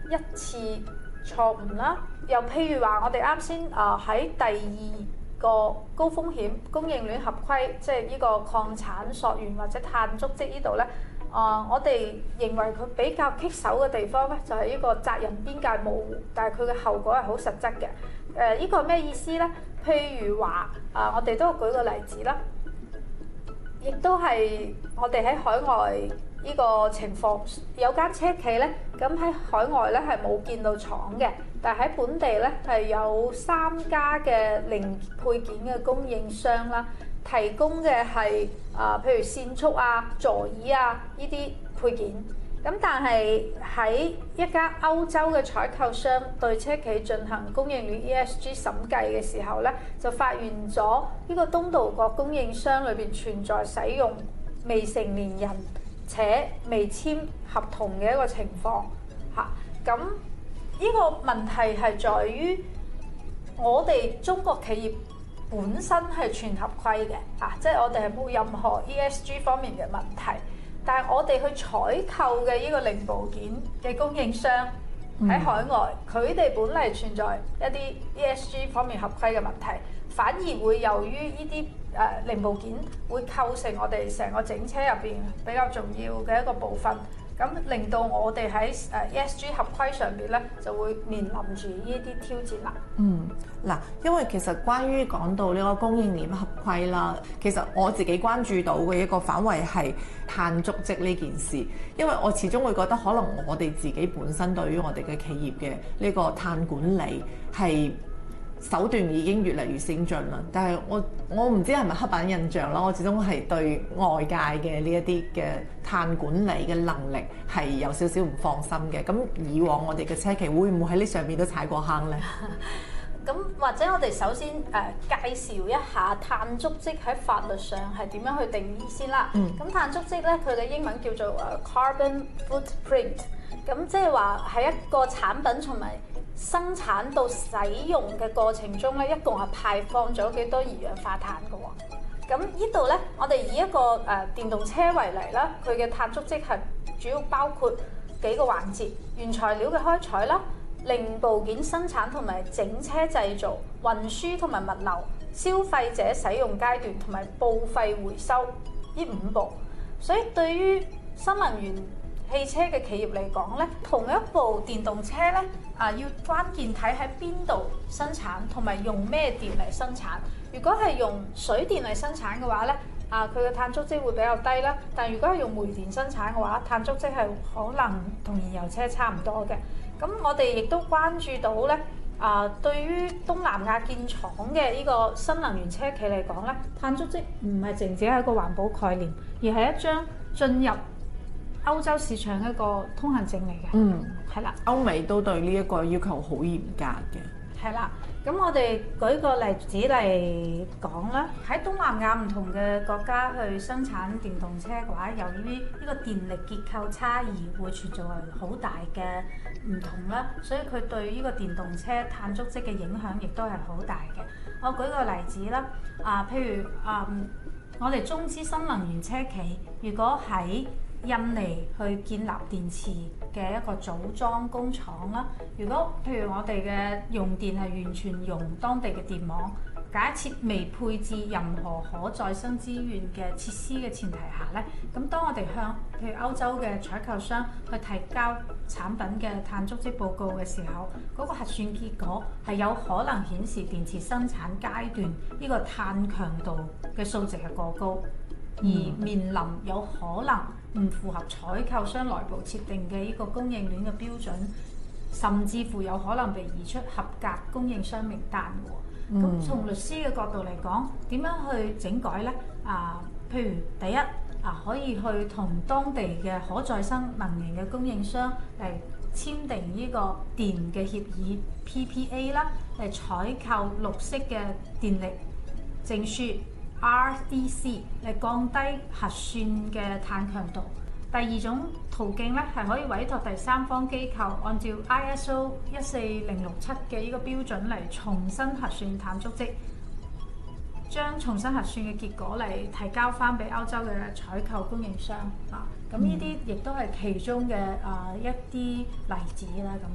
一次錯誤啦。又譬如話，我哋啱先喺第二個高風險供應鏈合規，即係呢個礦產溯源或者碳足跡呢度咧，我哋認為佢比較棘手嘅地方咧，就係呢個責任邊界模糊，但係佢嘅後果係好實質嘅。呢個係咩意思咧？譬如話我哋都舉個例子啦，亦都係我哋喺海外呢個情況，有間車企咧，咁喺海外咧係冇見到廠嘅，但係喺本地咧係有3家嘅零配件嘅供應商啦，提供嘅係譬如線束啊、座椅啊呢啲配件。咁但係喺一家歐洲嘅採購商對車企進行供應鏈 ESG 審計嘅時候咧，就發現咗呢個東道國供應商裏邊存在使用未成年人且未簽合同嘅一個情況嚇。咁呢個問題係在於我哋中國企業本身係全合規嘅嚇，即係我哋係冇任何 ESG 方面嘅問題。但係我哋去採購嘅呢個零部件嘅供應商喺海外，佢哋本嚟存在一啲 ESG 方面合規嘅問題，反而會由於呢啲零部件會構成我哋成個整車入邊比較重要嘅一個部分，咁令到我哋喺ESG 合規上邊咧就會面臨住呢啲挑戰啦。 嗱，因為其實關於講到呢個供應鏈合規啦，其實我自己關注到嘅一個範圍係碳足跡呢件事，因為我始終會覺得可能我哋自己本身對於我哋嘅企業嘅呢個碳管理係手段已經越嚟越先進啦，但係我唔知係咪刻板印象啦，我始終係對外界嘅呢一啲嘅碳管理嘅能力係有少少唔放心嘅。咁以往我哋嘅車企會唔會喺呢上面都踩過坑呢？ 咁或者我哋首先介紹一下碳足跡喺法律上係點樣去定義先啦。咁碳足跡咧，佢嘅英文叫做carbon footprint。咁即係話喺一個產品從埋生產到使用嘅過程中咧，一共係排放咗幾多二氧化碳嘅喎。咁呢度咧，我哋以一個電動車為例啦，佢嘅碳足跡係主要包括幾個環節：原材料嘅開採啦、零部件生產同埋整車製造、運輸同埋物流、消費者使用階段同埋報廢回收呢5步。所以對於新能源汽車嘅企業嚟講咧，同一部電動車咧要關鍵睇喺邊度生產同埋用咩電嚟生產。如果係用水電嚟生產嘅話咧，佢嘅碳足跡會比較低啦。但如果係用煤電生產嘅話，碳足跡係可能同燃油車差唔多嘅。咁我哋亦都關注到咧，對於東南亞建廠嘅呢個新能源車企嚟講咧，碳足跡唔係淨止係一個環保概念，而係一張進入歐洲市場一個通行證嚟嘅。係啦， 歐美都對呢一個要求好嚴格嘅。 係啦，咁我哋舉個例子嚟講啦，喺東南亞唔同嘅國家去生產電動車嘅話，由於呢個電力結構差異會存在好大嘅唔同啦，所以佢對呢個電動車碳足跡嘅影響亦都係好大嘅。我舉個例子啦，譬如我哋中資新能源車企，如果喺印尼去建立電池嘅一個組裝工廠啦。如果譬如我哋嘅用電係完全用當地嘅電網，假設未配置任何可再生資源嘅設施嘅前提下咧，咁當我哋向譬如歐洲嘅採購商去提交產品嘅碳足跡報告嘅時候，嗰個核算結果係有可能顯示電池生產階段呢個碳強度嘅數值係過高，而面臨有可能唔符合採購商內部設定嘅呢個供應鏈嘅標準，甚至乎有可能被移出合格供應商名單喎。咁從律師嘅角度嚟講，點樣去整改呢？譬如第一可以去同當地嘅可再生能源嘅供應商嚟簽訂呢個電嘅協議 PPA 啦，嚟採購綠色嘅電力證書 RDC 嚟降低核算嘅碳強度。第二種途徑咧，係可以委託第三方機構按照 ISO 14067嘅呢個標準嚟重新核算碳足跡，將重新核算嘅結果嚟提交翻俾歐洲嘅採購供應商。咁呢啲亦都係其中嘅一啲例子啦。咁